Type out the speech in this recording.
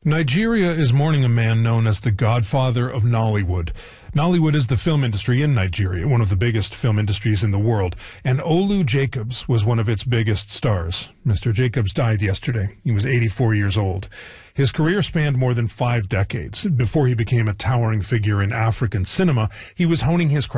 Nigeria is mourning a man known as the godfather of Nollywood. Nollywood is the film industry in Nigeria, one of the biggest film industries in the world, and Olu Jacobs was one of its biggest stars. Mr. Jacobs died yesterday. He was 84 years old. His career spanned more than 5 decades. Before he became a towering figure in African cinema, he was honing his craft